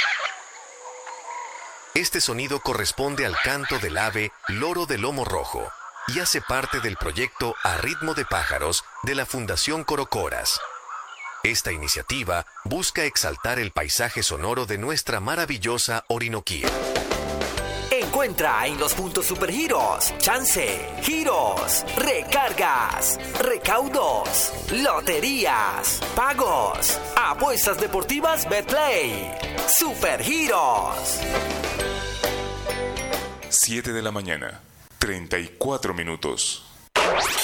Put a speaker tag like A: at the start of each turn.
A: Este sonido corresponde al canto del ave loro de lomo rojo y hace parte del proyecto A Ritmo de Pájaros de la Fundación Corocoras. Esta iniciativa busca exaltar el paisaje sonoro de nuestra maravillosa Orinoquía.
B: Encuentra en los puntos Supergiros, chance, giros, recargas, recaudos, loterías, pagos, apuestas deportivas Betplay. Supergiros.
C: 7 de la mañana, 34 minutos.